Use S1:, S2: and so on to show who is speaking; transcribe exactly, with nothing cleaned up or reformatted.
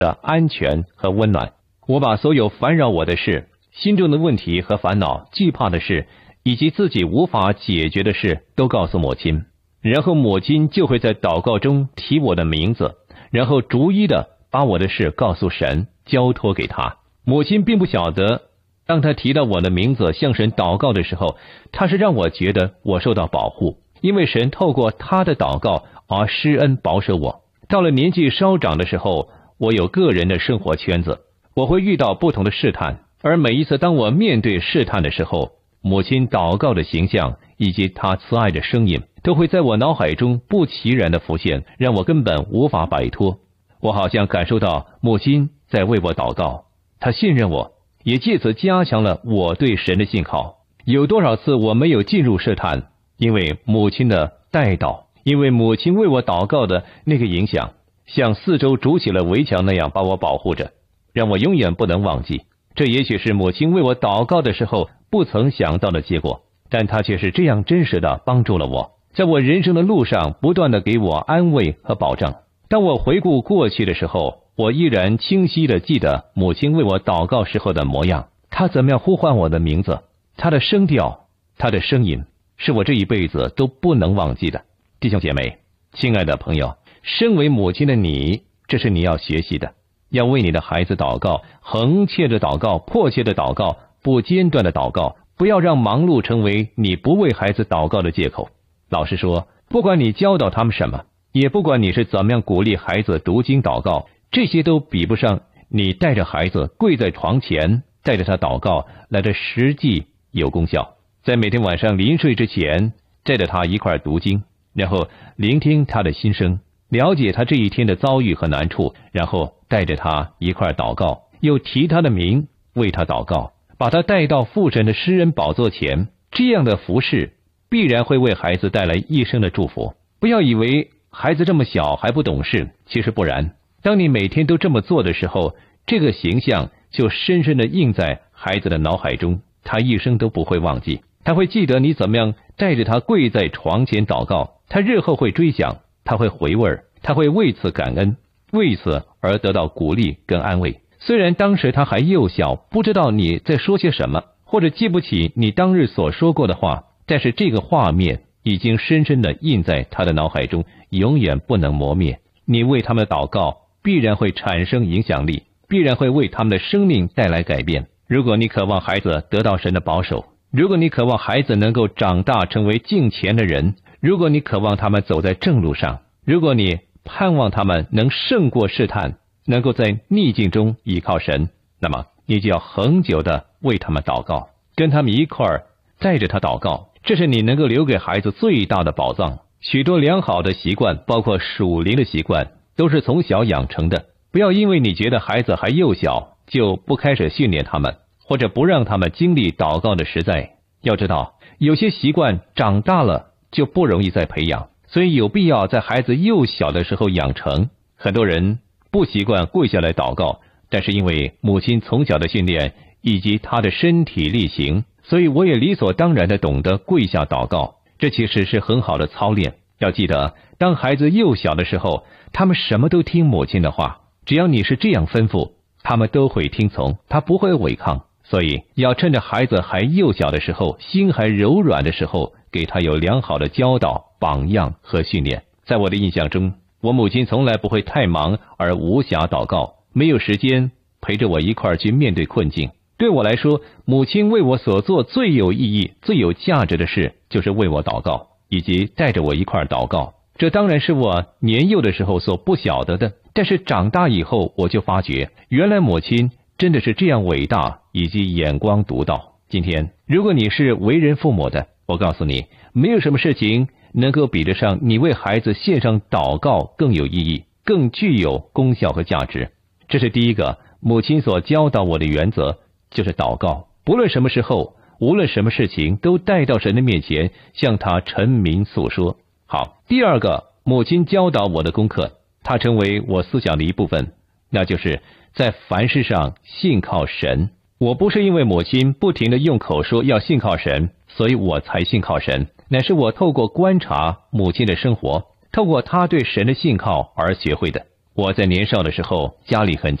S1: 的安全和温暖。我把所有烦扰我的事、心中的问题和烦恼、惧怕的事，以及自己无法解决的事都告诉母亲，然后母亲就会在祷告中提我的名字，然后逐一的把我的事告诉神，交托给他。母亲并不晓得，当他提到我的名字向神祷告的时候，他是让我觉得我受到保护，因为神透过他的祷告而施恩保守我。到了年纪稍长的时候，我有个人的生活圈子，我会遇到不同的试探，而每一次当我面对试探的时候，母亲祷告的形象以及她慈爱的声音都会在我脑海中不其然的浮现，让我根本无法摆脱。我好像感受到母亲在为我祷告，她信任我，也借此加强了我对神的信靠。有多少次我没有进入试探，因为母亲的带导，因为母亲为我祷告的那个影响，像四周筑起了围墙那样把我保护着，让我永远不能忘记。这也许是母亲为我祷告的时候不曾想到的结果，但她却是这样真实的帮助了我，在我人生的路上不断的给我安慰和保障。当我回顾过去的时候，我依然清晰的记得母亲为我祷告时候的模样，她怎么样呼唤我的名字，她的声调，她的声音，是我这一辈子都不能忘记的。弟兄姐妹，亲爱的朋友，身为母亲的你，这是你要学习的，要为你的孩子祷告，恒切的祷告，迫切的祷告，不间断的祷告，不要让忙碌成为你不为孩子祷告的借口。老实说，不管你教导他们什么，也不管你是怎么样鼓励孩子读经祷告，这些都比不上你带着孩子跪在床前，带着他祷告来的实际有功效。在每天晚上临睡之前，带着他一块读经，然后聆听他的心声，了解他这一天的遭遇和难处，然后带着他一块祷告，又提他的名为他祷告，把他带到父神的施恩宝座前。这样的服事必然会为孩子带来一生的祝福。不要以为孩子这么小还不懂事，其实不然。当你每天都这么做的时候，这个形象就深深地印在孩子的脑海中，他一生都不会忘记。他会记得你怎么样带着他跪在床前祷告，他日后会追想，他会回味，他会为此感恩，为此而得到鼓励跟安慰。虽然当时他还幼小，不知道你在说些什么，或者记不起你当日所说过的话，但是这个画面已经深深地印在他的脑海中，永远不能磨灭。你为他们的祷告必然会产生影响力，必然会为他们的生命带来改变。如果你渴望孩子得到神的保守，如果你渴望孩子能够长大成为敬虔的人，如果你渴望他们走在正路上，如果你盼望他们能胜过试探，能够在逆境中依靠神，那么你就要恒久的为他们祷告，跟他们一块儿带着他祷告。这是你能够留给孩子最大的宝藏。许多良好的习惯，包括属灵的习惯，都是从小养成的。不要因为你觉得孩子还幼小，就不开始训练他们，或者不让他们经历祷告的实在。要知道，有些习惯长大了就不容易再培养，所以有必要在孩子幼小的时候养成。很多人不习惯跪下来祷告，但是因为母亲从小的训练以及他的身体力行，所以我也理所当然的懂得跪下祷告。这其实是很好的操练。要记得，当孩子幼小的时候，他们什么都听母亲的话，只要你是这样吩咐，他们都会听从，他不会违抗。所以要趁着孩子还幼小的时候，心还柔软的时候，给他有良好的教导、榜样和训练。在我的印象中，我母亲从来不会太忙而无暇祷告，没有时间陪着我一块儿去面对困境。对我来说，母亲为我所做最有意义、最有价值的事，就是为我祷告，以及带着我一块儿祷告。这当然是我年幼的时候所不晓得的，但是长大以后，我就发觉，原来母亲真的是这样伟大，以及眼光独到。今天，如果你是为人父母的，我告诉你，没有什么事情能够比得上你为孩子献上祷告更有意义，更具有功效和价值。这是第一个，母亲所教导我的原则，就是祷告。不论什么时候，无论什么事情，都带到神的面前，向他陈明诉说。好，第二个，母亲教导我的功课，它成为我思想的一部分，那就是在凡事上信靠神。我不是因为母亲不停地用口说要信靠神，所以我才信靠神，乃是我透过观察母亲的生活，透过她对神的信靠而学会的。 我在年少的时候家里很